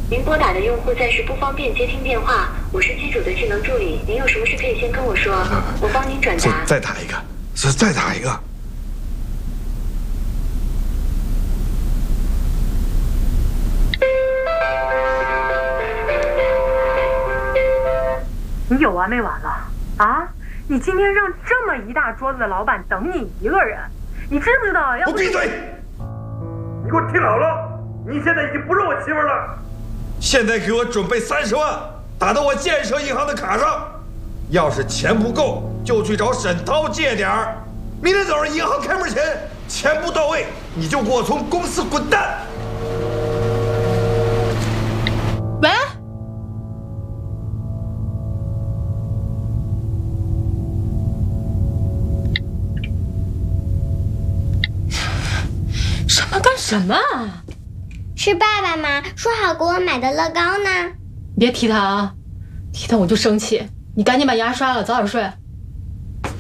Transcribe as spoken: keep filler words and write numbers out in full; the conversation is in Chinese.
您拨打的用户暂时不方便接听电话，我是机主的智能助理，您有什么事可以先跟我说，我帮您转达。 再打一个，再再打一个。 你有完没完了啊？你今天让这么一大桌子的老板等你一个人，你知不知道要？ 我闭嘴！ 你给我听好了，你现在已经不是我媳妇了。 现在给我准备三十万，打到我建设银行的卡上。要是钱不够，就去找沈涛借点儿。明天早上银行开门前，钱不到位，你就给我从公司滚蛋。 喂。上班干什么啊？ 是爸爸吗？说好给我买的乐高呢。 别提他啊，提他我就生气。你赶紧把牙刷了，早点睡。